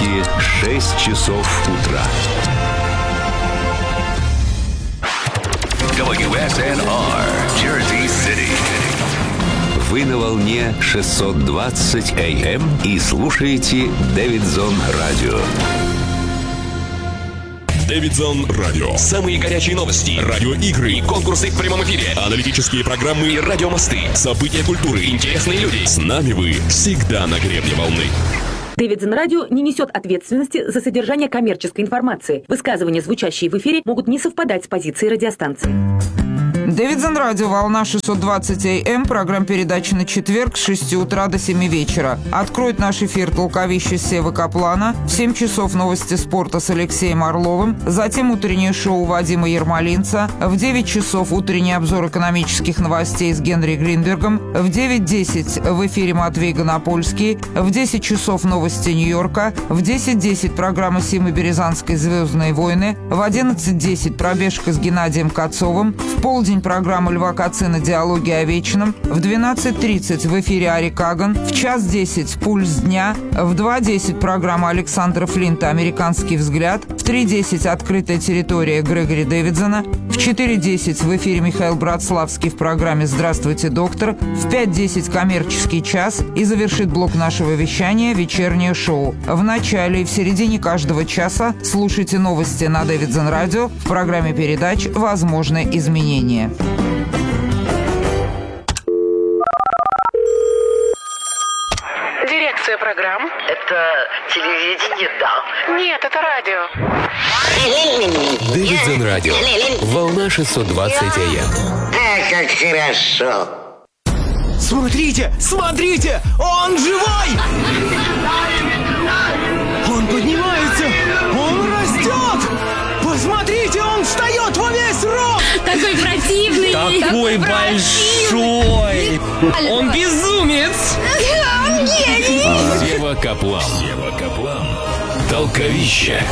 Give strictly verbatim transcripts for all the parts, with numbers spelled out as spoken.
будильники шесть часов утра. дабл ю эс эн ар, Jersey City. Вы на волне шестьсот двадцать эй эм и слушаете Дэвидзон Радио. Дэвидзон Радио. Самые горячие новости, радиоигры и конкурсы в прямом эфире, аналитические программы и радиомосты, события культуры, интересные люди. С нами вы всегда на гребне волны. Дэвидзон Радио не несет ответственности за содержание коммерческой информации. Высказывания, звучащие в эфире, могут не совпадать с позицией радиостанции. Дэвидзон Радио, волна шестьсот двадцать эй эм, программа передачи на четверг с шести утра до семи вечера. Откроет наш эфир толковище Севы Каплана, в семь часов новости спорта с Алексеем Орловым, затем утреннее шоу Вадима Ермолинца, в девять часов утренний обзор экономических новостей с Генри Гринбергом, в девять десять в эфире Матвей Гонопольский, в десять часов новости Нью-Йорка, в десять десять программа Симы Березанской «Звездные войны», в одиннадцать десять пробежка с Геннадием Кацовым, в полдень программа Льва Кацина «Диалоги о вечном», в двенадцать тридцать в эфире Ари Каган, в час десять «Пульс дня», в два десять программа Александра Флинта «Американский взгляд», в три десять «Открытая территория» Грегори Дэвидзона, в четыре десять в эфире Михаил Братславский в программе «Здравствуйте, доктор», в пять десять «Коммерческий час» и завершит блок нашего вещания «Вечернее шоу». В начале и в середине каждого часа слушайте новости на Дэвидзон Радио в программе передач «Возможны изменения». Дирекция программ. Это телевидение, да? Нет, это радио. Дэвидзон Радио, волна шестьсот двадцать эй эм. А, как хорошо. Смотрите, смотрите, он живой! Он поднимается, он растет! Посмотрите, он встает во весь рост! Такой противный! Такой большой! Он безумец! Он гений! Сева Каплан. Сева Каплан. Толковище.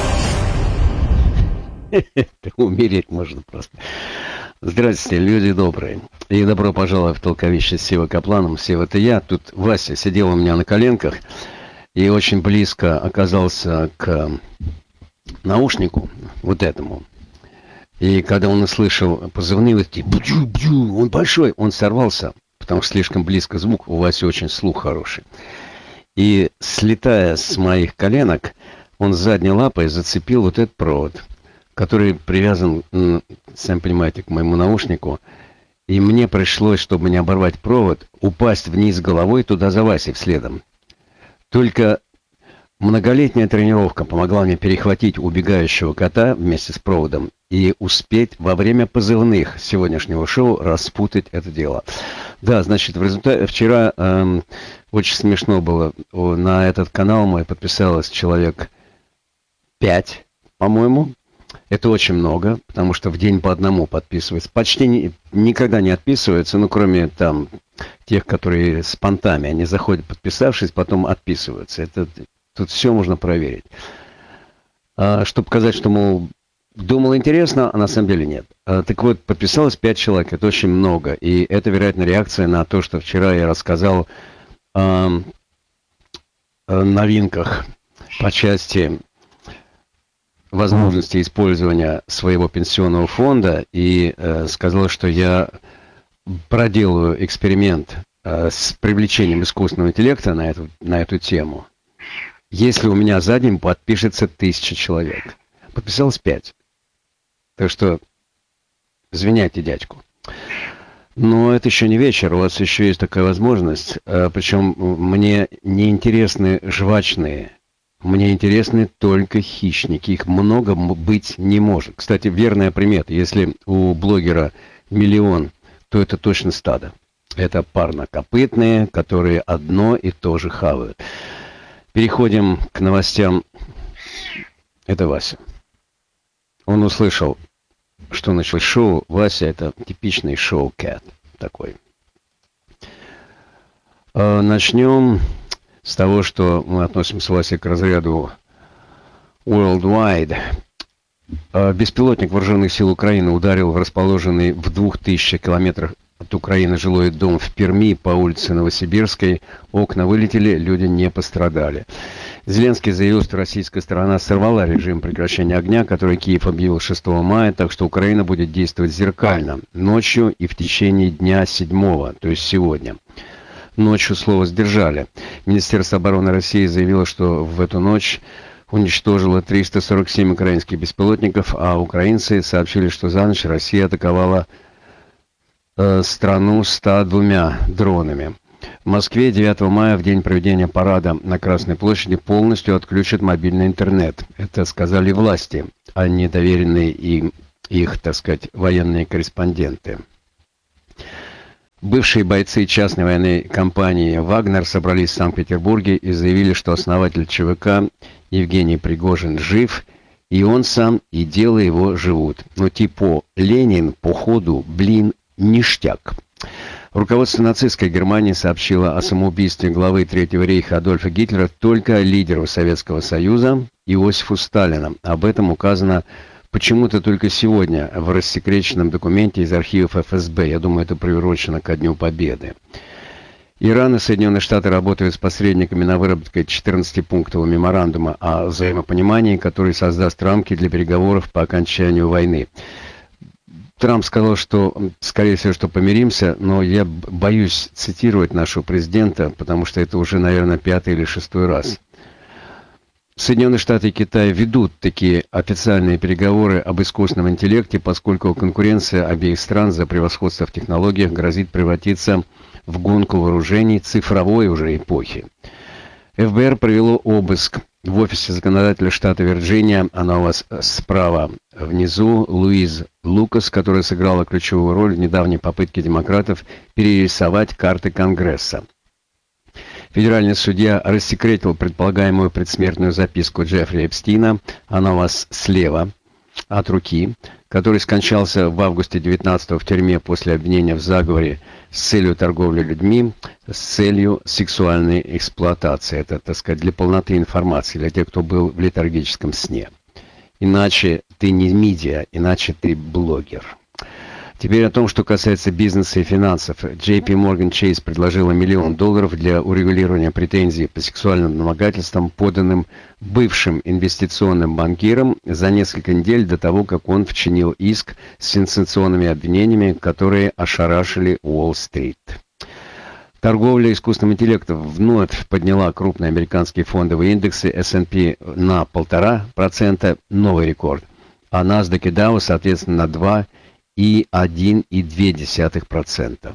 Умереть можно просто. Здравствуйте, люди добрые. И добро пожаловать в толковище с Севой Капланом. Сева, это я. Тут Вася сидел у меня на коленках и очень близко оказался к наушнику вот этому. И когда он услышал позывные, вот эти бджу-бджу, он большой, он сорвался, потому что слишком близко звук, у Васи очень слух хороший. И слетая с моих коленок, он задней лапой зацепил вот этот провод, который привязан, сами понимаете, к моему наушнику. И мне пришлось, чтобы не оборвать провод, упасть вниз головой туда за Васей следом. Только многолетняя тренировка помогла мне перехватить убегающего кота вместе с проводом и успеть во время позывных сегодняшнего шоу распутать это дело. Да, значит, в результате вчера эм, очень смешно было. На этот канал мой подписалось человек пять, по-моему. Это очень много, потому что в день по одному подписывается. Почти не, никогда не отписываются, ну, кроме там тех, которые с понтами. Они заходят, подписавшись, потом отписываются. Это, тут все можно проверить. А, чтобы показать, что, мол, думал интересно, а на самом деле нет. А, так вот, подписалось пять человек, это очень много. И это, вероятно, реакция на то, что вчера я рассказал о, о новинках по части возможности использования своего пенсионного фонда и э, сказал, что я проделаю эксперимент э, с привлечением искусственного интеллекта на эту, на эту тему. Если у меня за день подпишется тысяча человек. Подписалось пять. Так что извиняйте дядьку. Но это еще не вечер, у вас еще есть такая возможность. Э, причем мне не интересны жвачные. Мне интересны только хищники. Их много быть не может. Кстати, верная примета. Если у блогера миллион, то это точно стадо. Это парнокопытные, которые одно и то же хавают. Переходим к новостям. Это Вася. Он услышал, что началось шоу. Вася — это типичный шоу-кэт такой. Начнем с того, что мы относим с Васей к разряду worldwide. Беспилотник Вооруженных сил Украины ударил в расположенный в двух тысячах километрах от Украины жилой дом в Перми по улице Новосибирской. Окна вылетели, люди не пострадали. Зеленский заявил, что российская сторона сорвала режим прекращения огня, который Киев объявил шестого мая, так что Украина будет действовать зеркально, ночью и в течение дня седьмого, то есть сегодня. Ночью слово сдержали. Министерство обороны России заявило, что в эту ночь уничтожило триста сорок семь украинских беспилотников, а украинцы сообщили, что за ночь Россия атаковала э, страну ста двумя дронами. В Москве девятого мая, в день проведения парада на Красной площади, полностью отключат мобильный интернет. Это сказали власти, а не доверенные им, их, так сказать, военные корреспонденты. Бывшие бойцы частной военной компании «Вагнер» собрались в Санкт-Петербурге и заявили, что основатель ЧВК Евгений Пригожин жив, и он сам, и дело его живут. Но типа Ленин, походу, блин, ништяк. Руководство нацистской Германии сообщило о самоубийстве главы Третьего рейха Адольфа Гитлера только лидеру Советского Союза Иосифу Сталину. Об этом указано почему-то только сегодня в рассекреченном документе из архивов эф эс бэ. Я думаю, это приурочено ко Дню Победы. Иран и Соединенные Штаты работают с посредниками на выработке четырнадцатипунктового меморандума о взаимопонимании, который создаст рамки для переговоров по окончанию войны. Трамп сказал, что, скорее всего, что помиримся, но я боюсь цитировать нашего президента, потому что это уже, наверное, пятый или шестой раз. Соединенные Штаты и Китай ведут такие официальные переговоры об искусственном интеллекте, поскольку конкуренция обеих стран за превосходство в технологиях грозит превратиться в гонку вооружений цифровой уже эпохи. эф бэ эр провело обыск в офисе законодателя штата Вирджиния, она у вас справа внизу, Луиз Лукас, которая сыграла ключевую роль в недавней попытке демократов перерисовать карты Конгресса. Федеральный судья рассекретил предполагаемую предсмертную записку Джеффри Эпстина, она у вас слева от руки, который скончался в августе девятнадцатого в тюрьме после обвинения в заговоре с целью торговли людьми, с целью сексуальной эксплуатации. Это, так сказать, для полноты информации, для тех, кто был в летаргическом сне. Иначе ты не медиа, иначе ты блогер. Теперь о том, что касается бизнеса и финансов. джей пи Morgan Chase предложила миллион долларов для урегулирования претензий по сексуальным домогательствам, поданным бывшим инвестиционным банкиром за несколько недель до того, как он вчинил иск с сенсационными обвинениями, которые ошарашили Уолл-стрит. Торговля искусственным интеллектом вновь подняла крупные американские фондовые индексы эс энд пи на полтора процента, новый рекорд, а NASDAQ и Dow, соответственно, на два процента и один и две десятых процента.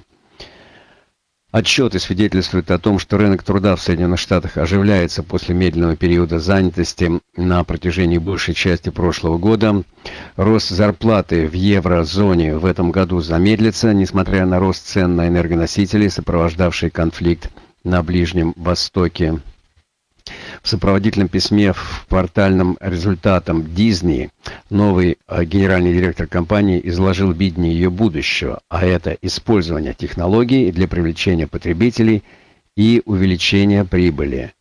Отчеты свидетельствуют о том, что рынок труда в Соединенных Штатах оживляется после медленного периода занятости на протяжении большей части прошлого года. Рост зарплаты в еврозоне в этом году замедлится, несмотря на рост цен на энергоносители, сопровождавший конфликт на Ближнем Востоке. В сопроводительном письме в квартальном результатам Disney новый э, генеральный директор компании изложил видение ее будущего, а это использование технологий для привлечения потребителей и увеличения прибыли.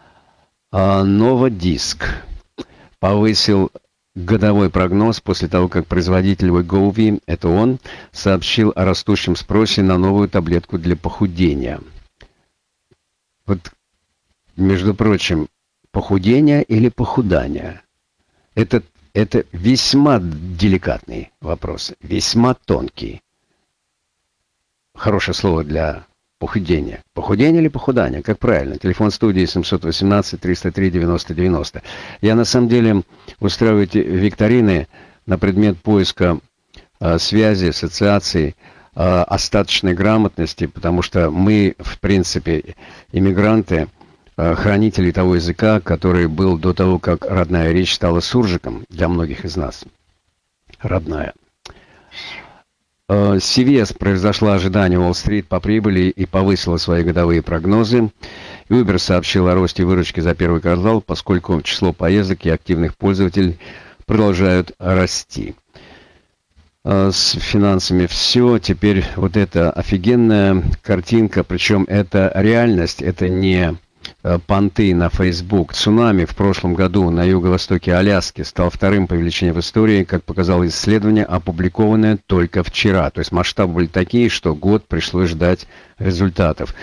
А Новодиск повысил годовой прогноз после того, как производитель Wegovy, это он, сообщил о растущем спросе на новую таблетку для похудения. Вот, между прочим, похудение или похудание? Это, это весьма деликатный вопрос, весьма тонкий. Хорошее слово для похудения. Похудение или похудание? Как правильно? Телефон студии семьсот восемнадцать триста три девяносто девяносто. Я на самом деле устраиваю эти викторины на предмет поиска э, связи, ассоциаций, э, остаточной грамотности, потому что мы, в принципе, иммигранты, хранителей того языка, который был до того, как родная речь стала суржиком для многих из нас. Родная. си ви эс превзошла ожидания Уолл-стрит по прибыли и повысила свои годовые прогнозы. Uber сообщил о росте выручки за первый квартал, поскольку число поездок и активных пользователей продолжают расти. С финансами все. Теперь вот эта офигенная картинка, причем это реальность, это не понты на Facebook. Цунами в прошлом году на юго-востоке Аляски стал вторым по величине в истории, как показало исследование, опубликованное только вчера. То есть масштабы были такие, что год пришлось ждать результатов.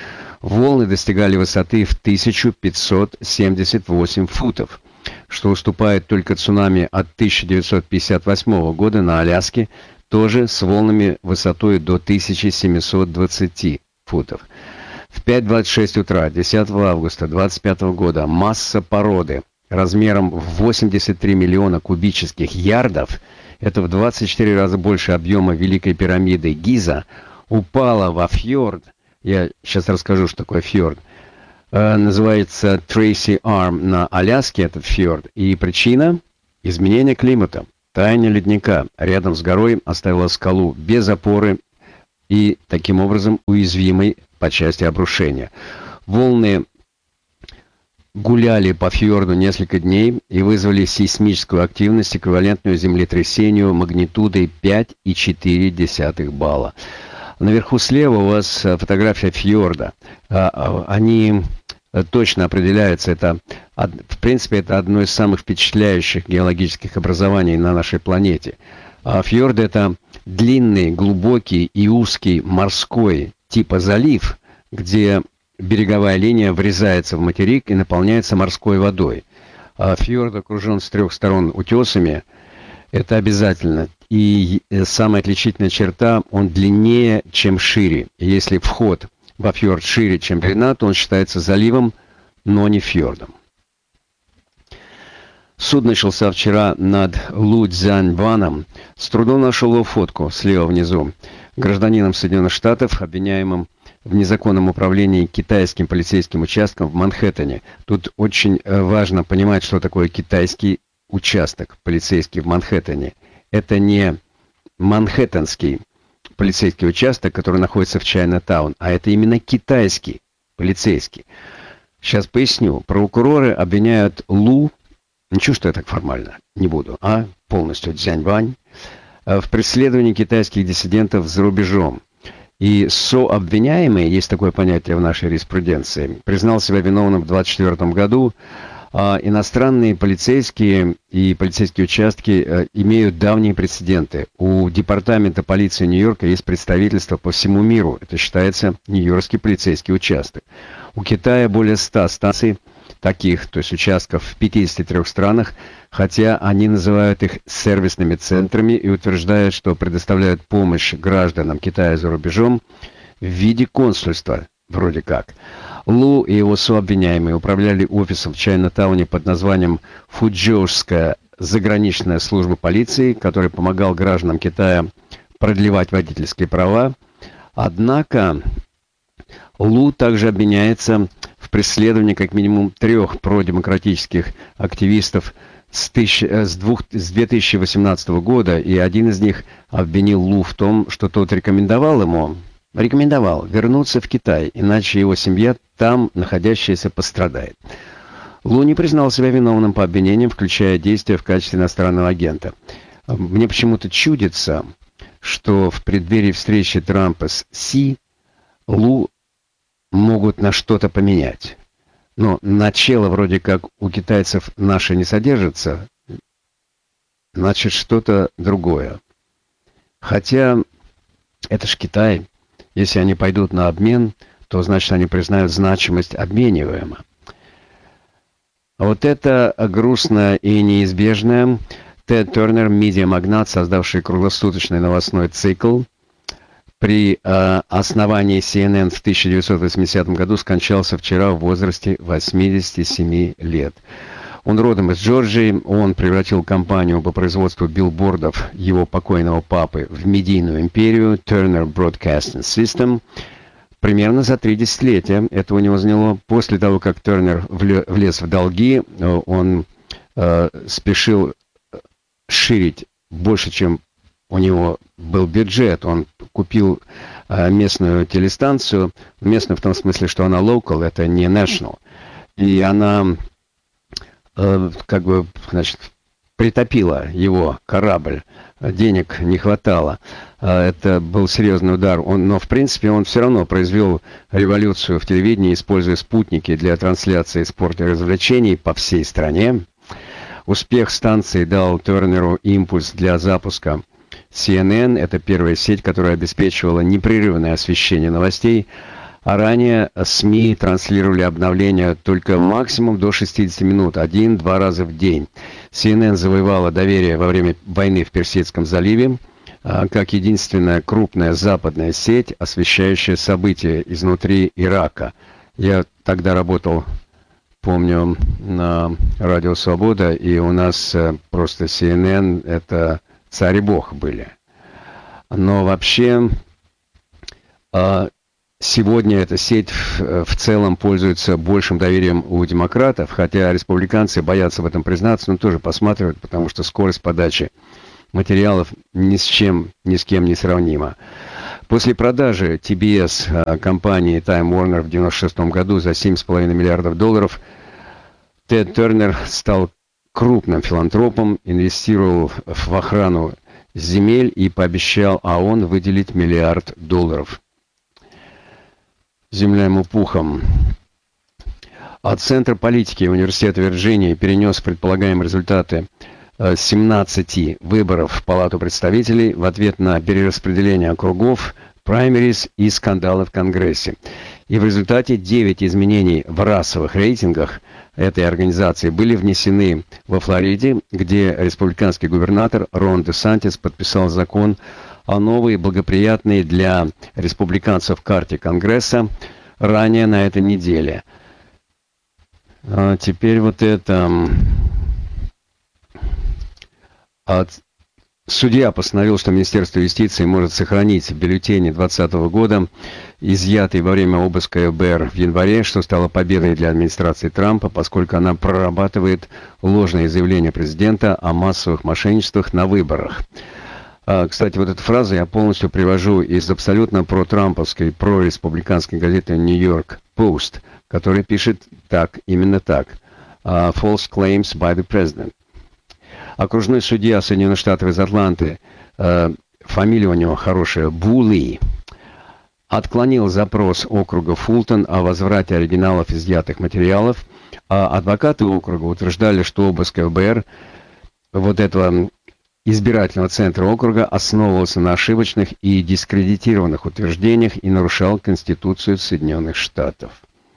Волны достигали высоты в тысячу пятьсот семьдесят восемь футов, что уступает только цунами от тысяча девятьсот пятьдесят восьмого года на Аляске, тоже с волнами высотой до тысяча семьсот двадцать футов. В пять двадцать шесть утра десятого августа двадцать пятого года масса породы размером в восемьдесят три миллиона кубических ярдов, это в двадцать четыре раза больше объема Великой пирамиды Гиза, упала во фьорд. Я сейчас расскажу, что такое фьорд. Э, называется Трейси Арм на Аляске, этот фьорд. И причина – изменение климата. Таяние ледника рядом с горой оставило скалу без опоры и, таким образом, уязвимой по части обрушения. Волны гуляли по фьорду несколько дней и вызвали сейсмическую активность, эквивалентную землетрясению магнитудой пять и четыре десятых балла. Наверху слева у вас фотография фьорда. Они точно определяются. Это, в принципе, это одно из самых впечатляющих геологических образований на нашей планете. Фьорд — это длинный, глубокий и узкий морской типа залив, где береговая линия врезается в материк и наполняется морской водой. Фьорд окружен с трех сторон утесами. Это обязательно. И самая отличительная черта — он длиннее, чем шире. И если вход во фьорд шире, чем длина, то он считается заливом, но не фьордом. Суд начался вчера над Лу Цзяньваном. С трудом нашел его фотку слева внизу. Гражданином Соединенных Штатов, обвиняемым в незаконном управлении китайским полицейским участком в Манхэттене. Тут очень важно понимать, что такое китайский участок полицейский в Манхэттене. Это не манхэттенский полицейский участок, который находится в Чайна-таун, а это именно китайский полицейский. Сейчас поясню. Прокуроры обвиняют Лу, ничего, что я так формально не буду, а полностью Цзяньвань, в преследовании китайских диссидентов за рубежом. И сообвиняемый, есть такое понятие в нашей юриспруденции, признал себя виновным в двадцать четвёртом году. А иностранные полицейские и полицейские участки а, имеют давние прецеденты. У департамента полиции Нью-Йорка есть представительство по всему миру. Это считается Нью-Йоркский полицейский участок. У Китая более ста станций таких, то есть участков в пятидесяти трёх странах, хотя они называют их сервисными центрами и утверждают, что предоставляют помощь гражданам Китая за рубежом в виде консульства, вроде как. Лу и его сообвиняемые управляли офисом в Чайна-тауне под названием Фуджоушская заграничная служба полиции, который помогал гражданам Китая продлевать водительские права. Однако Лу также обвиняется в преследовании как минимум трех продемократических активистов с, тысяч, с, двух, с две тысячи восемнадцатого года, и один из них обвинил Лу в том, что тот рекомендовал ему Рекомендовал вернуться в Китай, иначе его семья там, находящаяся, пострадает. Лу не признал себя виновным по обвинениям, включая действия в качестве иностранного агента. Мне почему-то чудится, что в преддверии встречи Трампа с Си Лу могут на что-то поменять. Но начало вроде как у китайцев наше не содержится, значит что-то другое. Хотя это ж Китай. Если они пойдут на обмен, то значит они признают значимость обмениваемого. А вот это грустное и неизбежное. Тед Тернер, медиамагнат, создавший круглосуточный новостной цикл, при э, основании Си Эн Эн в тысяча девятьсот восьмидесятом году скончался вчера в возрасте восьмидесяти семи лет. Он родом из Джорджии, он превратил компанию по производству билбордов его покойного папы в медийную империю Turner Broadcasting System. Примерно за три десятилетия это у него заняло. После того, как Тернер влез в долги, он э, спешил ширить больше, чем у него был бюджет. Он купил э, местную телестанцию, местную в том смысле, что она local, это не national. И она как бы, значит, притопила его корабль, денег не хватало. Это был серьезный удар. Он, но, в принципе, он все равно произвел революцию в телевидении, используя спутники для трансляции спорта и развлечений по всей стране. Успех станции дал Тернеру импульс для запуска Си Эн Эн. Это первая сеть, которая обеспечивала непрерывное освещение новостей. А ранее СМИ транслировали обновления только максимум до шестьдесят минут, один-два раза в день. си эн эн завоевала доверие во время войны в Персидском заливе, как единственная крупная западная сеть, освещающая события изнутри Ирака. Я тогда работал, помню, на Радио Свобода, и у нас просто си эн эн — это царь и бог были. Но вообще сегодня эта сеть в целом пользуется большим доверием у демократов, хотя республиканцы боятся в этом признаться, но тоже посматривают, потому что скорость подачи материалов ни с чем, ни с кем не сравнима. После продажи ти би эс компании Time Warner в девяносто шестом году за семь с половиной миллиардов долларов Тед Тернер стал крупным филантропом, инвестировал в охрану земель и пообещал ООН выделить миллиард долларов. Земля ему пухом. От Центра политики Университета Вирджинии перенес предполагаемые результаты семнадцати выборов в Палату представителей в ответ на перераспределение округов, праймерис и скандалы в Конгрессе. И в результате девять изменений в расовых рейтингах этой организации были внесены во Флориде, где республиканский губернатор Рон Де Сантис подписал закон о новой благоприятной для республиканцев карте Конгресса ранее на этой неделе. А теперь вот это... От... Судья постановил, что Министерство юстиции может сохранить бюллетени двадцатого года, изъятые во время обыска эф бэ эр в январе, что стало победой для администрации Трампа, поскольку она прорабатывает ложные заявления президента о массовых мошенничествах на выборах. А, кстати, вот эту фразу я полностью привожу из абсолютно протрамповской, прореспубликанской газеты «Нью-Йорк Пост», которая пишет так, именно так. «False claims by the president». Окружной судья Соединенных Штатов из Атланты, э, фамилия у него хорошая, Були, отклонил запрос округа Фултон о возврате оригиналов изъятых материалов, а адвокаты округа утверждали, что обыск эф бэ эр вот этого избирательного центра округа основывался на ошибочных и дискредитированных утверждениях и нарушал Конституцию Соединенных Штатов.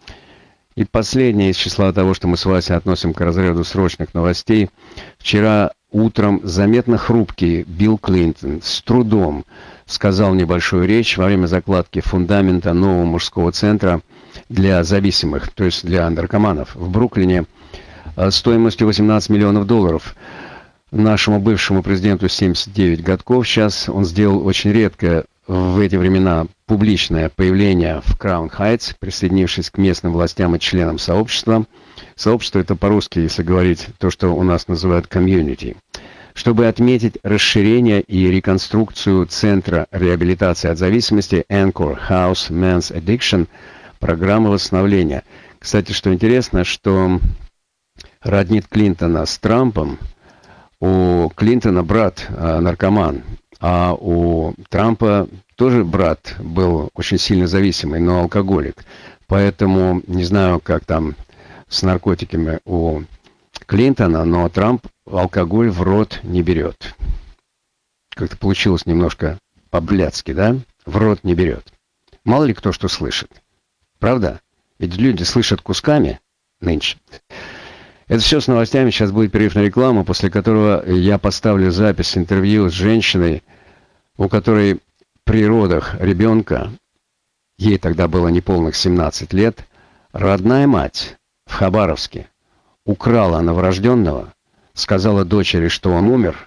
И последнее из числа того, что мы с Васей относим к разряду срочных новостей. Вчера утром заметно хрупкий Билл Клинтон с трудом сказал небольшую речь во время закладки фундамента нового мужского центра для зависимых, то есть для наркоманов, в Бруклине стоимостью восемнадцать миллионов долларов. Нашему бывшему президенту семьдесят девять годков. Сейчас он сделал очень редкое в эти времена публичное появление в Краун-Хайтс, присоединившись к местным властям и членам сообщества. Сообщество — это по-русски, если говорить то, что у нас называют комьюнити. Чтобы отметить расширение и реконструкцию Центра реабилитации от зависимости Anchor House Men's Addiction, программы восстановления. Кстати, что интересно, что роднит Клинтона с Трампом. У Клинтона брат э, наркоман, а у Трампа тоже брат был очень сильно зависимый, но алкоголик. Поэтому не знаю, как там с наркотиками у Клинтона, но Трамп алкоголь в рот не берет. Как-то получилось немножко по-блядски, да? В рот не берет. Мало ли кто что слышит. Правда? Ведь люди слышат кусками нынче. Это все с новостями. Сейчас будет перерыв на рекламу, после которого я поставлю запись интервью с женщиной, у которой при родах ребенка, ей тогда было неполных семнадцать лет, родная мать в Хабаровске украла новорожденного, сказала дочери, что он умер,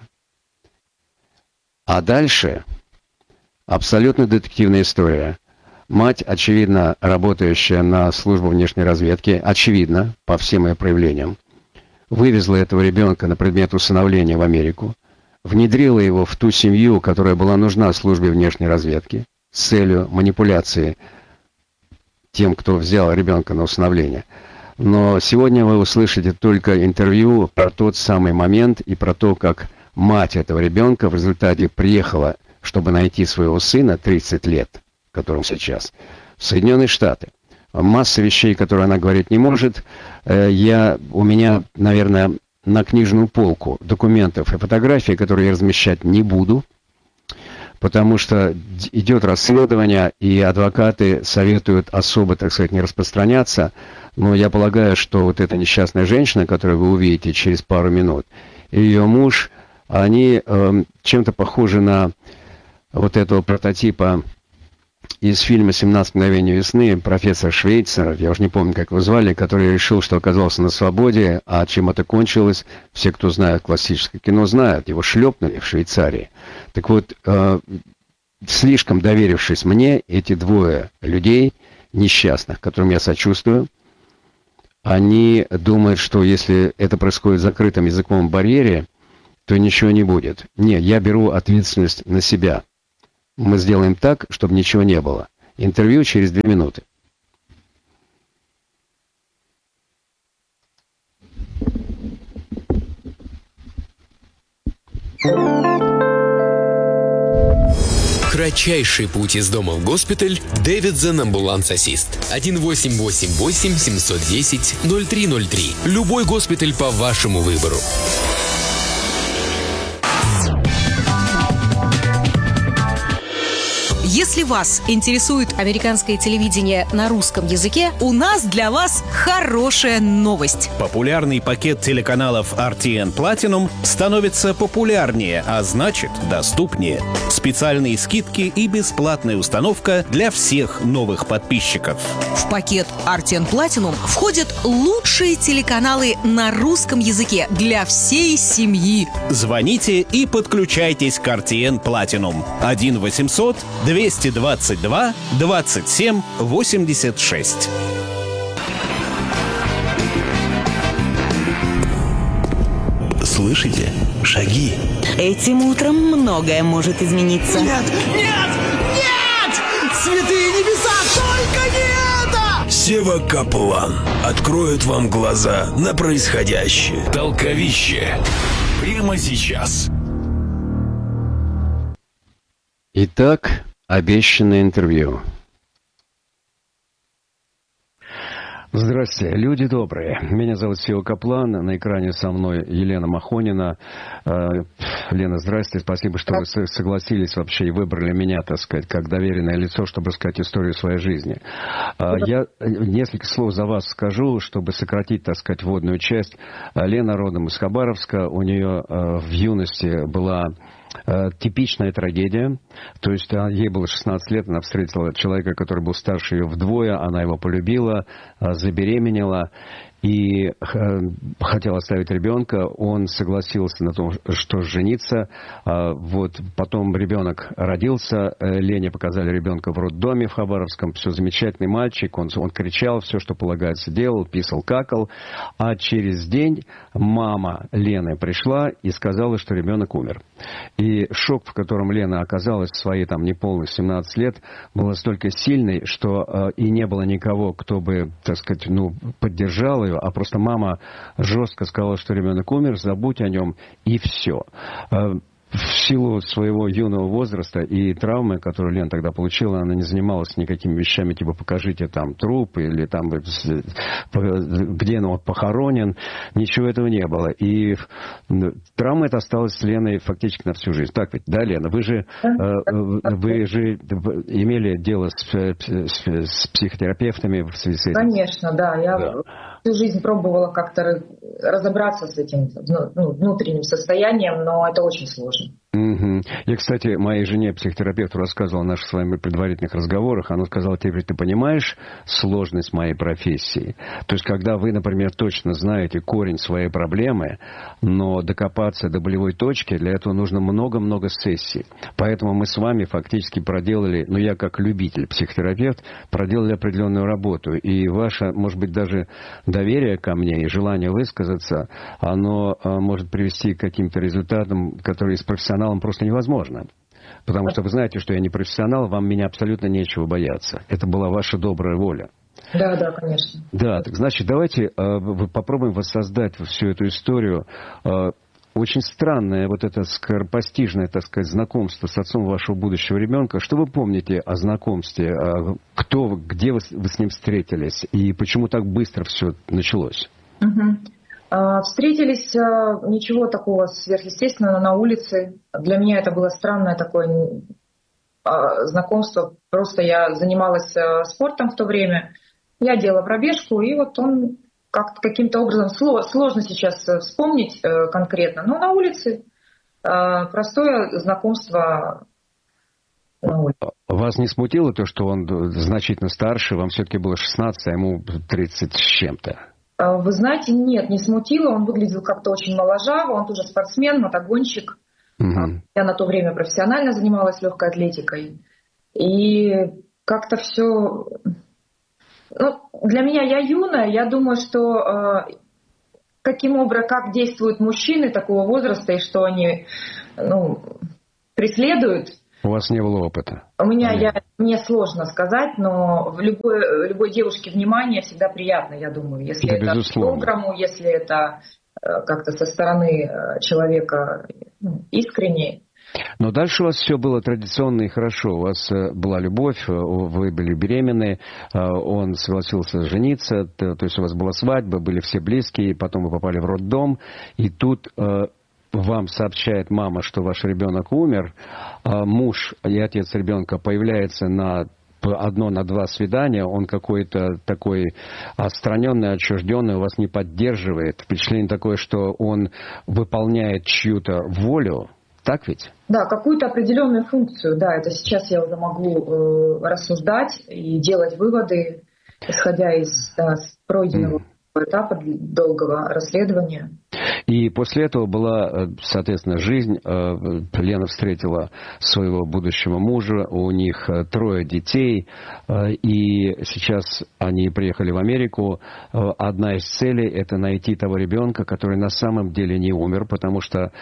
а дальше абсолютно детективная история. Мать, очевидно, работающая на службу внешней разведки, очевидно, по всем ее проявлениям, вывезла этого ребенка на предмет усыновления в Америку, внедрила его в ту семью, которая была нужна службе внешней разведки, с целью манипуляции тем, кто взял ребенка на усыновление. Но сегодня вы услышите только интервью про тот самый момент и про то, как мать этого ребенка в результате приехала, чтобы найти своего сына, тридцать лет, которому сейчас, в Соединенные Штаты. Масса вещей, которые она говорить не может. Я, у меня, наверное, на книжную полку документов и фотографий, которые я размещать не буду. потому что идет расследование, и адвокаты советуют особо, так сказать, не распространяться. Но я полагаю, что вот эта несчастная женщина, которую вы увидите через пару минут, и ее муж, они э, чем-то похожи на вот этого прототипа из фильма «семнадцать мгновений весны», профессор Швейцер, я уже не помню, как его звали, который решил, что оказался на свободе, а чем это кончилось, все, кто знает классическое кино, знают, его шлепнули в Швейцарии. Так вот, э, слишком доверившись мне, эти двое людей несчастных, которым я сочувствую, они думают, что если это происходит в закрытом языковом барьере, то ничего не будет. Нет, я беру ответственность на себя. Мы сделаем так, чтобы ничего не было. Интервью через две минуты. Кратчайший путь из дома в госпиталь. Davidson Ambulance Assist. один восемь восемь восемь семь один ноль ноль три ноль три. Любой госпиталь по вашему выбору. Если вас интересует американское телевидение на русском языке, у нас для вас хорошая новость. Популярный пакет телеканалов ар ти эн Platinum становится популярнее, а значит, доступнее. Специальные скидки и бесплатная установка для всех новых подписчиков. В пакет ар ти эн Platinum входят лучшие телеканалы на русском языке для всей семьи. Звоните и подключайтесь к ар ти эн Platinum. один восемьсот двести двадцать два двадцать семь восемьдесят шесть. Слышите? Шаги. Этим утром многое может измениться. Нет! Нет! Нет! Святые небеса, только не это! Сева Каплан откроет вам глаза на происходящее. Толковище. Прямо сейчас. Итак, обещанное интервью. Здравствуйте, люди добрые. Меня зовут Сева Каплан. На экране со мной Елена Махонина. Лена, здрасте. Спасибо, что вы согласились вообще и выбрали меня, так сказать, как доверенное лицо, чтобы рассказать историю своей жизни. Я несколько слов за вас скажу, чтобы сократить, так сказать, вводную часть. Лена родом из Хабаровска. У нее в юности была типичная трагедия. То есть ей было шестнадцать лет, она встретила человека, который был старше ее вдвое, она его полюбила, забеременела и э, хотел оставить ребенка. Он согласился на том, что жениться. А, вот, потом ребенок родился. Лене показали ребенка в роддоме в Хабаровском. Все, замечательный мальчик. Он, он кричал, все, что полагается, делал, писал, какал. А через день мама Лены пришла и сказала, что ребенок умер. И шок, в котором Лена оказалась в свои там неполных семнадцать лет, был настолько сильный, что э, и не было никого, кто бы, так сказать, ну, поддержал ее, а просто мама жестко сказала, что ребенок умер, забудь о нем, и все. В силу своего юного возраста и травмы, которую Лена тогда получила, она не занималась никакими вещами, типа покажите там труп или там где он похоронен. Ничего этого не было. И травма эта осталась с Леной фактически на всю жизнь. Так ведь, да, Лена? Вы же, вы же имели дело с, с, с психотерапевтами в связи с этим? Конечно, да. Я да. всю жизнь пробовала как-то разобраться с этим ну, внутренним состоянием, но это очень сложно. Угу. Я, кстати, моей жене, психотерапевту, рассказывал о наших с вами предварительных разговорах. Она сказала: теперь ты понимаешь сложность моей профессии? То есть, когда вы, например, точно знаете корень своей проблемы, но докопаться до болевой точки, для этого нужно много-много сессий. Поэтому мы с вами фактически проделали, ну, я как любитель, психотерапевт, проделали определенную работу. И ваше, может быть, даже доверие ко мне и желание высказаться, оно может привести к каким-то результатам, которые с профессионалом просто невозможно. Потому что вы знаете, что я не профессионал, вам меня абсолютно нечего бояться. Это была ваша добрая воля. Да, да, конечно. Да, так значит, давайте э, попробуем воссоздать всю эту историю. Э, очень странное вот это скоропостижное, так сказать, знакомство с отцом вашего будущего ребенка. Что вы помните о знакомстве? Э, кто вы, где вы, вы с ним встретились? И почему так быстро все началось? Угу. Встретились, ничего такого сверхъестественного, на улице. Для меня это было странное такое знакомство. Просто я занималась спортом в то время. Я делала пробежку, и вот он как каким-то образом, сложно сейчас вспомнить конкретно, но на улице простое знакомство. Вас не смутило то, что он значительно старше, вам все-таки было шестнадцать, а ему тридцать с чем-то? Вы знаете, нет, не смутило, он выглядел как-то очень моложаво, он тоже спортсмен, мотогонщик. Угу. Я на то время профессионально занималась легкой атлетикой. И как-то все... Ну, для меня, я юная, я думаю, что каким образом, как действуют мужчины такого возраста, и что они ну, преследуют. У вас не было опыта? У меня, я, мне сложно сказать, но в любой, любой девушке внимание всегда приятно, я думаю. Если да, это по-доброму, если это как-то со стороны человека ну, искренне. Но дальше у вас все было традиционно и хорошо. У вас была любовь, вы были беременны, он согласился жениться, то есть у вас была свадьба, были все близкие, потом вы попали в роддом, и тут... Вам сообщает мама, что ваш ребенок умер, а муж и отец ребенка появляется на одно, на два свидания, он какой-то такой отстраненный, отчужденный, вас не поддерживает. Впечатление такое, что он выполняет чью-то волю. Так ведь? Да, какую-то определенную функцию. Да, это сейчас я уже могу э, рассуждать и делать выводы, исходя из да, пройденного mm. этапа долгого расследования. И после этого была, соответственно, жизнь. Лена встретила своего будущего мужа, у них трое детей, и сейчас они приехали в Америку. Одна из целей – это найти того ребенка, который на самом деле не умер, потому что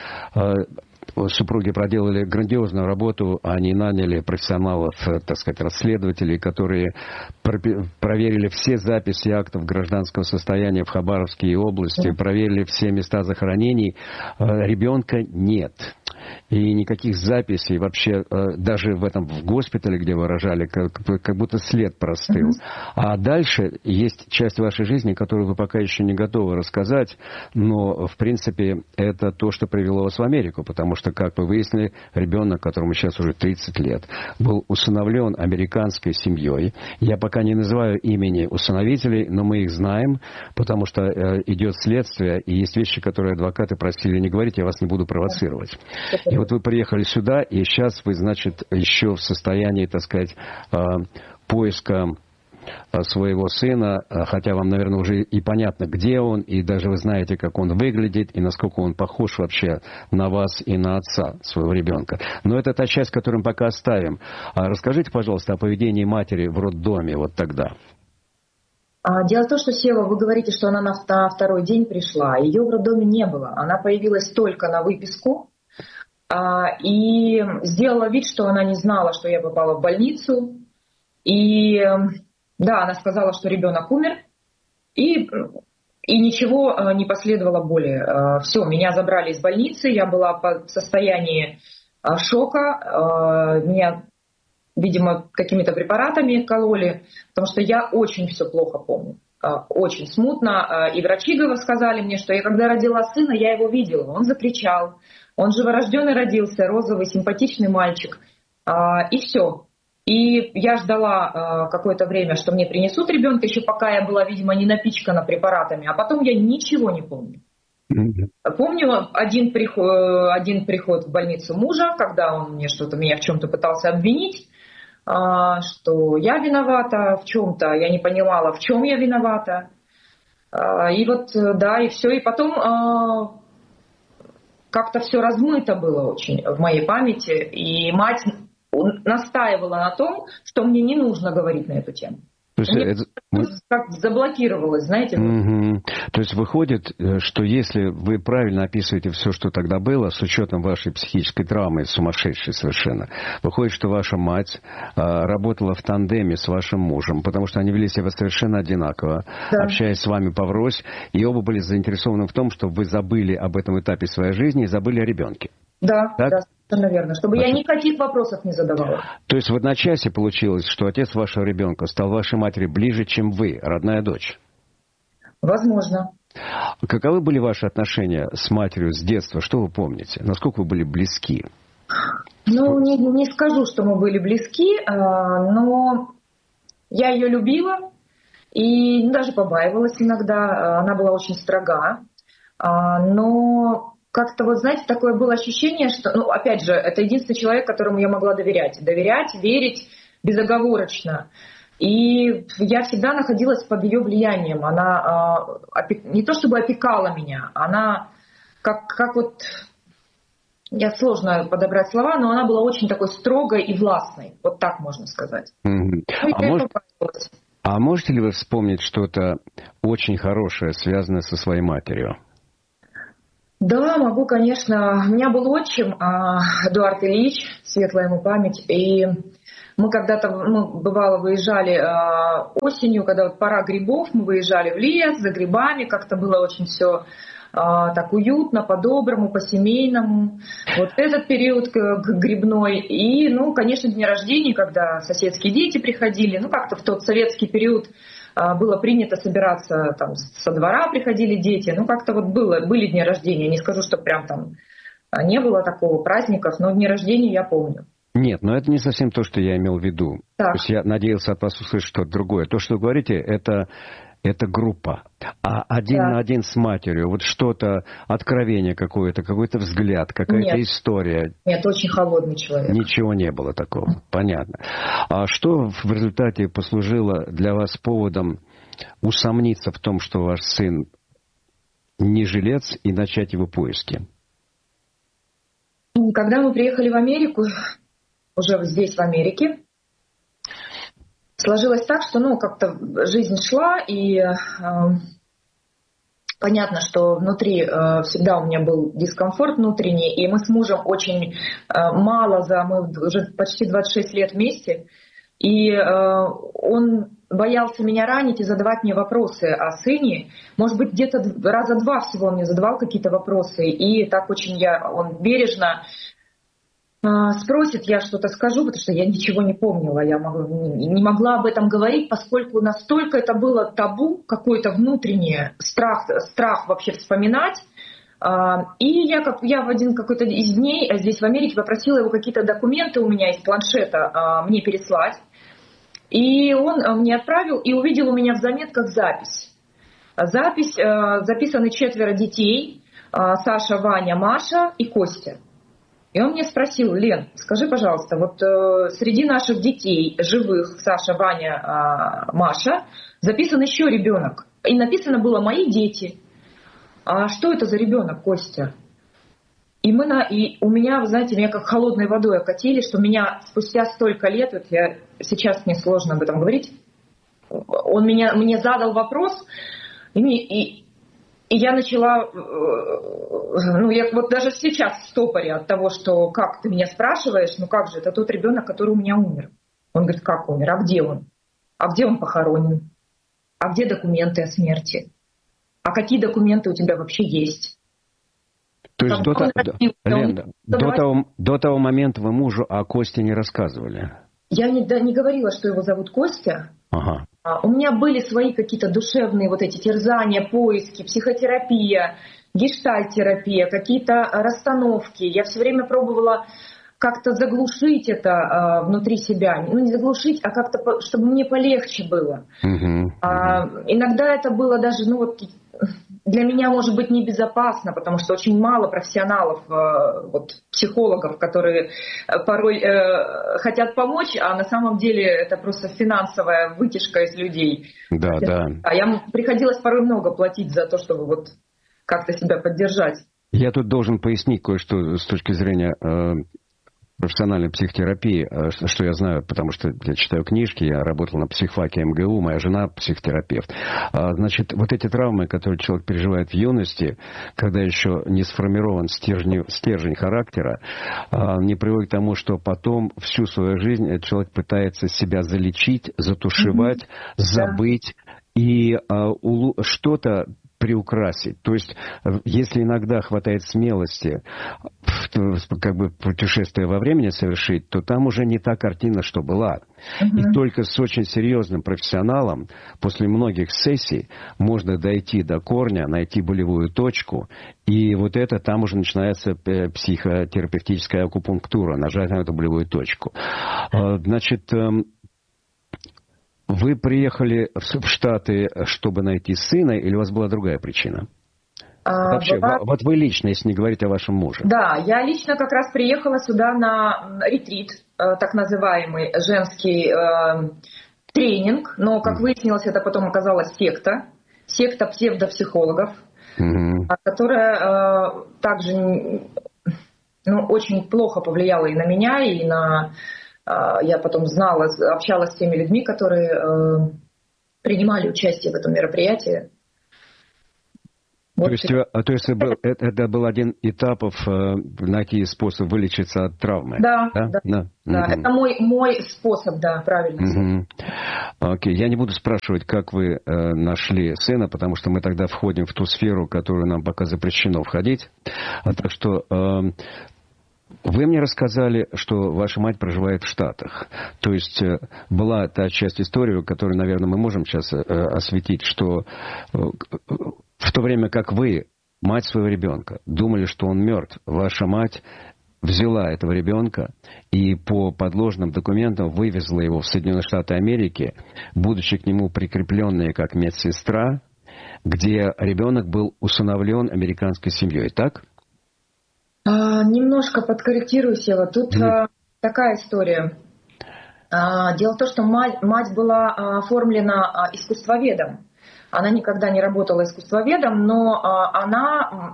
супруги проделали грандиозную работу, они наняли профессионалов, так сказать, расследователей, которые проверили все записи актов гражданского состояния в Хабаровской области, проверили все места захоронений. Ребенка нет. И никаких записей вообще, даже в этом в госпитале, где вы рожали, как, как будто след простыл. А дальше есть часть вашей жизни, которую вы пока еще не готовы рассказать, но, в принципе, это то, что привело вас в Америку, потому что, как вы выяснили, ребенок, которому сейчас уже тридцать лет, был усыновлен американской семьей. Я пока не называю имени усыновителей, но мы их знаем, потому что э, идет следствие, и есть вещи, которые адвокаты просили не говорить, я вас не буду провоцировать. И вот вы приехали сюда, и сейчас вы, значит, еще в состоянии, так сказать, поиска своего сына, хотя вам, наверное, уже и понятно, где он, и даже вы знаете, как он выглядит, и насколько он похож вообще на вас и на отца своего ребенка. Но это та часть, которую мы пока оставим. Расскажите, пожалуйста, о поведении матери в роддоме вот тогда. Дело в том, что, Сева, вы говорите, что она на второй день пришла. Ее в роддоме не было. Она появилась только на выписку. И сделала вид, что она не знала, что я попала в больницу. И да, она сказала, что ребенок умер. И, и ничего не последовало более. Все, меня забрали из больницы. Я была в состоянии шока. Меня, видимо, какими-то препаратами кололи. Потому что я очень все плохо помню. Очень смутно. И врачи сказали мне, что я когда родила сына, я его видела. Он закричал. Он живорожденный родился, розовый, симпатичный мальчик. И все. И я ждала какое-то время, что мне принесут ребенка, еще пока я была, видимо, не напичкана препаратами. А потом я ничего не помню. Mm-hmm. Помню один приход, один приход в больницу мужа, когда он мне что-то, меня в чем-то пытался обвинить, что я виновата в чем-то. Я не понимала, в чем я виновата. И вот, да, и все. И потом... Как-то все размыто было очень в моей памяти, и мать настаивала на том, что мне не нужно говорить на эту тему. То есть, мне это... как заблокировалось, знаете. Угу. То есть выходит, что если вы правильно описываете все, что тогда было, с учетом вашей психической травмы, сумасшедшей совершенно, выходит, что ваша мать а, работала в тандеме с вашим мужем, потому что они вели себя совершенно одинаково, да. общаясь с вами поврось, и оба были заинтересованы в том, чтобы вы забыли об этом этапе своей жизни и забыли о ребенке. Да, так? да. Наверное, чтобы Значит, я никаких вопросов не задавала. То есть в одночасье получилось, что отец вашего ребенка стал вашей матери ближе, чем вы, родная дочь? Возможно. Каковы были ваши отношения с матерью с детства? Что вы помните? Насколько вы были близки? Ну, не, не скажу, что мы были близки, но я ее любила и даже побаивалась иногда. Она была очень строга. Но как-то, вот знаете, такое было ощущение, что, ну, опять же, это единственный человек, которому я могла доверять. Доверять, верить безоговорочно. И я всегда находилась под ее влиянием. Она не то чтобы опекала меня, она как, как вот... Я сложно подобрать слова, но она была очень такой строгой и властной. Вот так можно сказать. Mm-hmm. Ну, а, может, а можете ли вы вспомнить что-то очень хорошее, связанное со своей матерью? Да, могу, конечно. У меня был отчим Эдуард Ильич, светлая ему память. И мы когда-то, ну, бывало, выезжали осенью, когда вот пора грибов, мы выезжали в лес за грибами. Как-то было очень все... так уютно, по-доброму, по-семейному. Вот этот период грибной. И, ну, конечно, дни рождения, когда соседские дети приходили. Ну, как-то в тот советский период было принято собираться, там, со двора приходили дети. Ну, как-то вот было, были дни рождения. Не скажу, что прям там не было такого праздников, но дни рождения я помню. Нет, но это не совсем то, что я имел в виду. Так. То есть я надеялся от вас услышать что-то другое. То, что вы говорите, это... Это группа. А один да. на один с матерью, вот что-то, откровение какое-то, какой-то взгляд, какая-то Нет. история. Нет, очень холодный человек. Ничего не было такого, понятно. А что в результате послужило для вас поводом усомниться в том, что ваш сын не жилец, и начать его поиски? Когда мы приехали в Америку, уже здесь, в Америке, сложилось так, что, ну, как-то жизнь шла, и э, понятно, что внутри э, всегда у меня был дискомфорт внутренний, и мы с мужем очень э, мало, за, мы уже почти двадцать шесть лет вместе, и э, он боялся меня ранить и задавать мне вопросы о сыне. Может быть, где-то раза два всего он мне задавал какие-то вопросы, и так очень я, он бережно... Спросит, я что-то скажу, потому что я ничего не помнила, я могу, не могла об этом говорить, поскольку настолько это было табу, какой-то внутренний страх, страх вообще вспоминать. И я, как, я в один какой-то из дней здесь в Америке попросила его какие-то документы у меня из планшета мне переслать. И он мне отправил и увидел у меня в заметках запись. Запись, записаны четверо детей, Саша, Ваня, Маша и Костя. И он мне спросил: Лен, скажи, пожалуйста, вот э, среди наших детей, живых, Саша, Ваня, э, Маша, записан еще ребенок. И написано было «мои дети». А что это за ребенок, Костя? И, мы на, и у меня, вы знаете, меня как холодной водой окатили, что меня спустя столько лет, вот я, сейчас мне сложно об этом говорить, он меня, мне задал вопрос, и, и И я начала, ну, я вот даже сейчас в стопоре от того, что как ты меня спрашиваешь, ну как же, это тот ребенок, который у меня умер. Он говорит: как умер? А где он? А где он похоронен? А где документы о смерти? А какие документы у тебя вообще есть? То есть до, до, Ленда, до, того, до того момента вы мужу о Косте не рассказывали? Я не, да, не говорила, что его зовут Костя. Ага. У меня были свои какие-то душевные вот эти терзания, поиски, психотерапия, гештальт-терапия, какие-то расстановки. Я все время пробовала как-то заглушить это э, внутри себя. Ну, не заглушить, а как-то, по, чтобы мне полегче было. Uh-huh. А, иногда это было даже, ну вот, для меня, может быть, небезопасно, потому что очень мало профессионалов, э, вот, психологов, которые порой э, хотят помочь, а на самом деле это просто финансовая вытяжка из людей. Да, это, да. А я приходилось порой много платить за то, чтобы вот как-то себя поддержать. Я тут должен пояснить кое-что с точки зрения э, профессиональной психотерапии, э, что я знаю, потому что я читаю книжки, я работал на психфаке эм гэ у, моя жена психотерапевт. А, значит, вот эти травмы, которые человек переживает в юности, когда еще не сформирован стержень, стержень характера, э, не приводит к тому, что потом всю свою жизнь этот человек пытается себя залечить, затушевать, mm-hmm. забыть и э, улу- что-то приукрасить. То есть, если иногда хватает смелости как бы путешествие во времени совершить, то там уже не та картина, что была. Uh-huh. И только с очень серьезным профессионалом после многих сессий можно дойти до корня, найти болевую точку, и вот это там уже начинается психотерапевтическая акупунктура, нажать на эту болевую точку. Значит, вы приехали в Штаты, чтобы найти сына, или у вас была другая причина? А, Вообще, была... вот вы лично, если не говорить о вашем муже. Да, я лично как раз приехала сюда на ретрит, так называемый женский э, тренинг, но, как выяснилось, это потом оказалась секта, секта псевдопсихологов, mm-hmm. которая э, также ну, очень плохо повлияла и на меня, и на... Я потом знала, общалась с теми людьми, которые э, принимали участие в этом мероприятии. Вот. То есть, то есть это, был, это, это был один этапов э, найти способ вылечиться от травмы? Да, да, да, да. да. Угу. Это мой, мой способ, да, правильно. Угу. Окей, я не буду спрашивать, как вы э, нашли сына, потому что мы тогда входим в ту сферу, в которую нам пока запрещено входить. А так что... Э, Вы мне рассказали, что ваша мать проживает в Штатах. То есть была та часть истории, которую, наверное, мы можем сейчас осветить, что в то время как вы, мать своего ребенка, думали, что он мертв, ваша мать взяла этого ребенка и по подложным документам вывезла его в Соединенные Штаты Америки, будучи к нему прикрепленной как медсестра, где ребенок был усыновлен американской семьей, так? А, немножко подкорректирую, Сева. Тут mm. а, такая история. А, дело в том, что мать, мать была а, оформлена а, искусствоведом. Она никогда не работала искусствоведом, но а, она...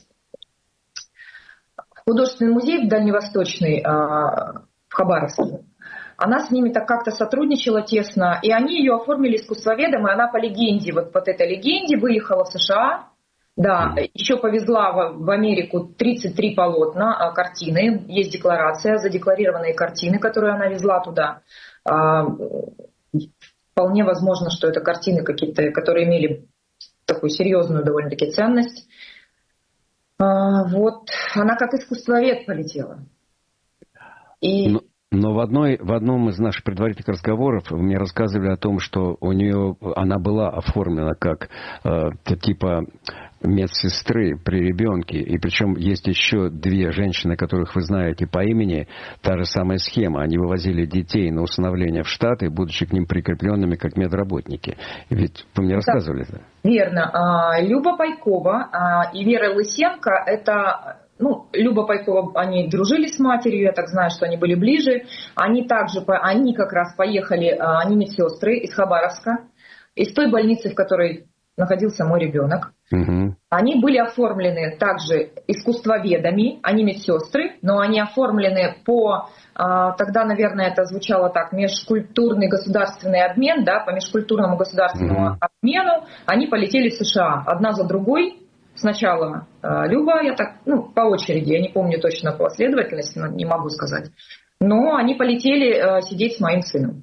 Художественный музей дальневосточный а, в Хабаровске. Она с ними так как-то сотрудничала тесно, и они ее оформили искусствоведом, и она по легенде, вот по этой легенде выехала в США. Да, еще повезла в, в Америку тридцать три полотна, картины, есть декларация, задекларированные картины, которые она везла туда. А, вполне возможно, что это картины какие-то, которые имели такую серьезную довольно-таки ценность. А, вот, она как искусствовед полетела. И... Но, но в, одной, в одном из наших предварительных разговоров вы мне рассказывали о том, что у нее она была оформлена как э, типа... медсестры при ребенке, и причем есть еще две женщины, которых вы знаете по имени, та же самая схема. Они вывозили детей на усыновление в Штаты, будучи к ним прикрепленными как медработники. Ведь вы мне рассказывали это. Верно. Люба Пайкова и Вера Лысенко, это... Ну, Люба Пайкова, они дружили с матерью, я так знаю, что они были ближе. Они также, они как раз поехали, они медсестры из Хабаровска, из той больницы, в которой находился мой ребенок. Угу. Они были оформлены также искусствоведами, они медсестры, но они оформлены по, тогда, наверное, это звучало так, межкультурный государственный обмен, да, по межкультурному государственному угу. обмену, они полетели в США, одна за другой. Сначала Люба, я так, ну, по очереди, я не помню точно последовательность, не могу сказать, но они полетели сидеть с моим сыном.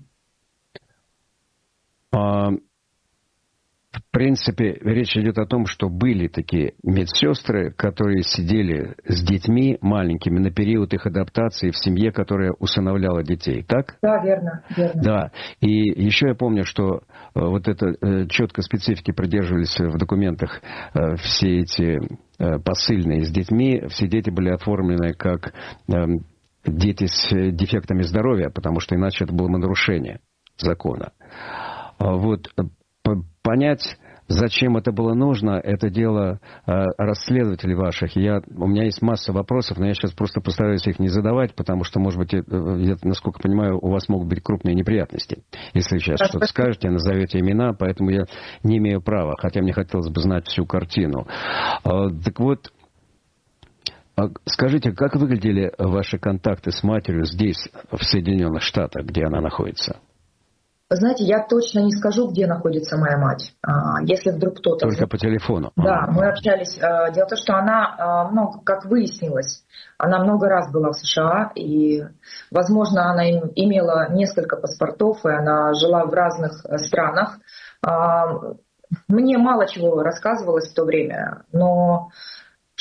А... В принципе, речь идет о том, что были такие медсестры, которые сидели с детьми маленькими на период их адаптации в семье, которая усыновляла детей, так? Да, верно, верно. Да, и еще я помню, что вот это четко специфики придерживались в документах все эти посыльные с детьми, все дети были оформлены как дети с дефектами здоровья, потому что иначе это было бы нарушение закона. Вот понять, зачем это было нужно, это дело э, расследователей ваших. Я, у меня есть масса вопросов, но я сейчас просто постараюсь их не задавать, потому что, может быть, я, я, насколько понимаю, у вас могут быть крупные неприятности. Если вы сейчас что-то скажете, назовете имена, поэтому я не имею права, хотя мне хотелось бы знать всю картину. Э, так вот, скажите, как выглядели ваши контакты с матерью здесь, в Соединенных Штатах, где она находится? Вы знаете, я точно не скажу, где находится моя мать. Если вдруг кто-то... Только по телефону? Да, мы общались. Дело в том, что она, много, как выяснилось, она много раз была в США, и, возможно, она имела несколько паспортов, и она жила в разных странах. Мне мало чего рассказывалось в то время, но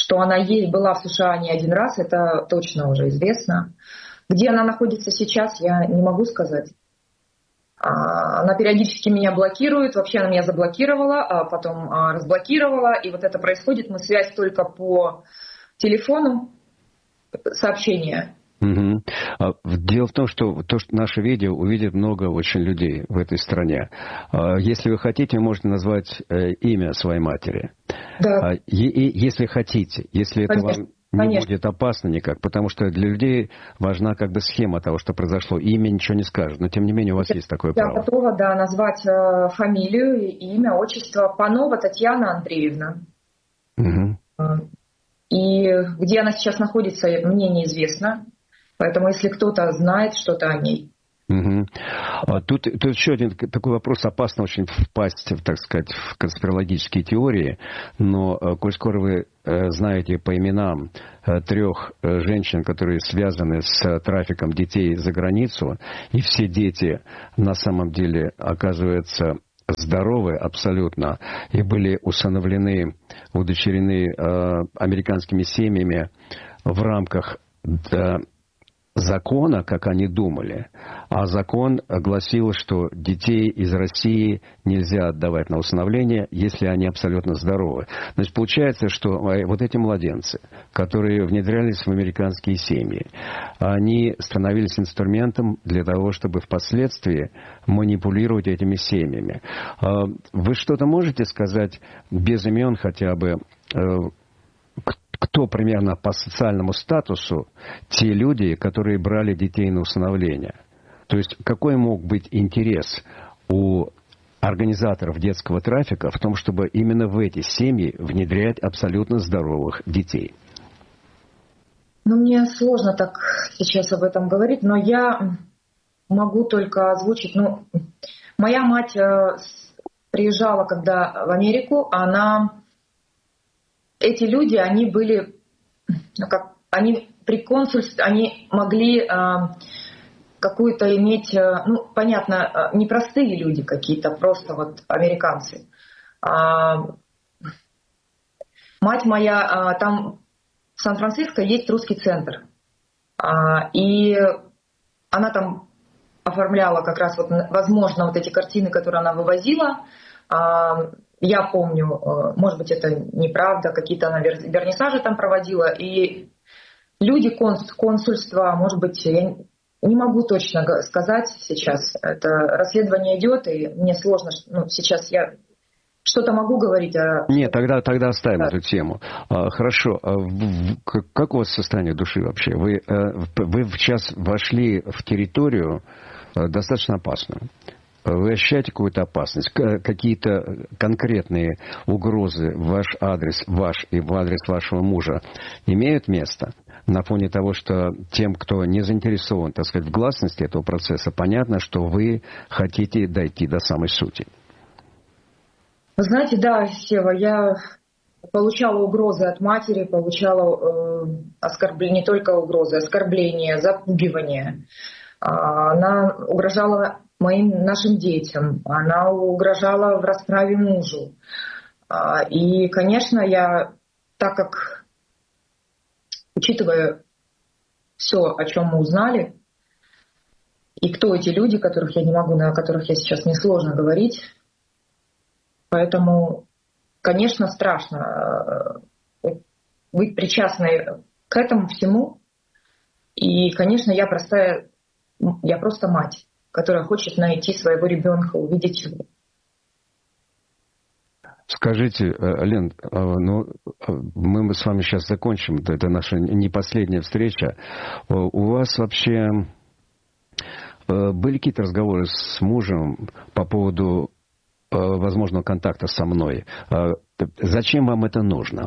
что она есть, была в США не один раз, это точно уже известно. Где она находится сейчас, я не могу сказать. Она периодически меня блокирует, вообще она меня заблокировала, а потом разблокировала, и вот это происходит, мы связь только по телефону, сообщения. Угу. Дело в том, что то, что наше видео увидит много очень людей в этой стране. Если вы хотите, вы можете назвать имя своей матери. Да. И, и, если хотите, если это Конечно. вам не Конечно. будет опасно никак, потому что для людей важна как бы схема того, что произошло. Имя ничего не скажет, но тем не менее у вас я, есть такое я право. Я готова, да, назвать э, фамилию, имя, отчество. Панова Татьяна Андреевна. Угу. И где она сейчас находится, мне неизвестно. Поэтому если кто-то знает что-то о ней. Угу. Тут, тут еще один такой вопрос, опасно очень впасть, так сказать, в конспирологические теории, но коль скоро вы знаете по именам трех женщин, которые связаны с трафиком детей за границу, и все дети на самом деле оказываются здоровы абсолютно и были усыновлены, удочерены э, американскими семьями в рамках да, закона, как они думали. А закон гласил, что детей из России нельзя отдавать на усыновление, если они абсолютно здоровы. Значит, получается, что вот эти младенцы, которые внедрялись в американские семьи, они становились инструментом для того, чтобы впоследствии манипулировать этими семьями. Вы что-то можете сказать без имен хотя бы, кто примерно по социальному статусу те люди, которые брали детей на усыновление? То есть какой мог быть интерес у организаторов детского трафика в том, чтобы именно в эти семьи внедрять абсолютно здоровых детей? Ну, мне сложно так сейчас об этом говорить, но я могу только озвучить. Ну, моя мать приезжала когда в Америку, она... Эти люди, они были, ну, как, они при консульстве, они могли э, какую-то иметь, э, ну, понятно, э, непростые люди какие-то, просто вот американцы. А, мать моя, э, там в Сан-Франциско есть русский центр, а, и она там оформляла как раз, вот, возможно, вот эти картины, которые она вывозила. А, я помню, может быть, это неправда, какие-то она вернисажи там проводила, и люди консульства, может быть, я не могу точно сказать сейчас, это расследование идет, и мне сложно, ну, сейчас я что-то могу говорить. А... Нет, тогда, тогда оставим да. эту тему. А, хорошо, а в, как у вас состояние души вообще? Вы, вы сейчас вошли в территорию достаточно опасную. Вы ощущаете какую-то опасность, какие-то конкретные угрозы в ваш адрес, ваш и в адрес вашего мужа имеют место? На фоне того, что тем, кто не заинтересован, так сказать, в гласности этого процесса, понятно, что вы хотите дойти до самой сути. Вы знаете, да, Сева, я получала угрозы от матери, получала э, оскорбления, не только угрозы, оскорбления, запугивания. Она угрожала моим нашим детям, она угрожала в расправе мужу. И, конечно, я, так как, учитывая все, о чем мы узнали, и кто эти люди, которых я не могу, на которых я сейчас не сложно говорить, поэтому, конечно, страшно быть причастной к этому всему. И, конечно, я простая, я просто мать, которая хочет найти своего ребенка, увидеть его. Скажите, Лен, ну, мы с вами сейчас закончим, это наша не последняя встреча. У вас вообще были какие-то разговоры с мужем по поводу возможного контакта со мной? Зачем вам это нужно?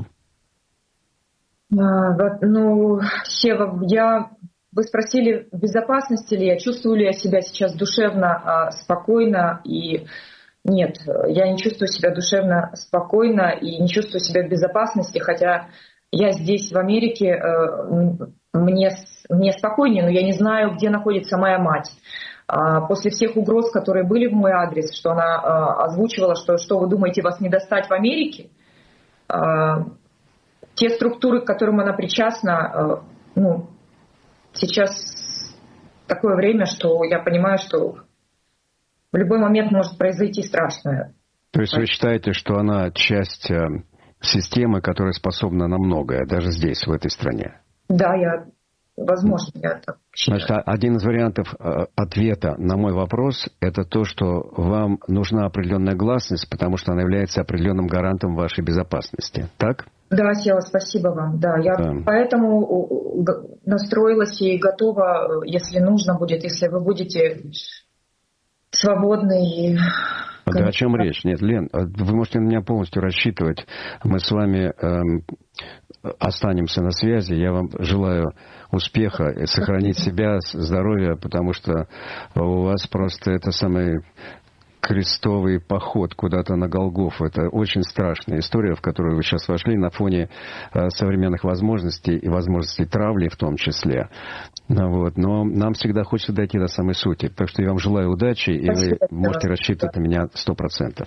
Ну, Сева, я... Вы спросили, в безопасности ли я, чувствую ли я себя сейчас душевно, спокойно. И нет, я не чувствую себя душевно, спокойно и не чувствую себя в безопасности, хотя я здесь, в Америке, мне, мне спокойнее, но я не знаю, где находится моя мать. После всех угроз, которые были в мой адрес, что она озвучивала, что, что вы думаете, вас не достать в Америке, те структуры, к которым она причастна, ну, сейчас такое время, что я понимаю, что в любой момент может произойти страшное. То есть вы считаете, что она часть системы, которая способна на многое, даже здесь, в этой стране? Да, я, возможно, я так считаю. Значит, один из вариантов ответа на мой вопрос – это то, что вам нужна определенная гласность, потому что она является определенным гарантом вашей безопасности. Так? Да, Сева, спасибо вам. Да, я да. поэтому настроилась и готова, если нужно будет, если вы будете свободны и... Да о чем речь? Нет, Лен, вы можете на меня полностью рассчитывать. Мы с вами эм, останемся на связи. Я вам желаю успеха и сохранить себя, здоровья, потому что у вас просто это самый крестовый поход куда-то на Голгофу. Это очень страшная история, в которую вы сейчас вошли на фоне э, современных возможностей и возможностей травли в том числе. Ну, вот. Но нам всегда хочется дойти до самой сути. Так что я вам желаю удачи, и Спасибо, вы можете рассчитывать на меня сто процентов.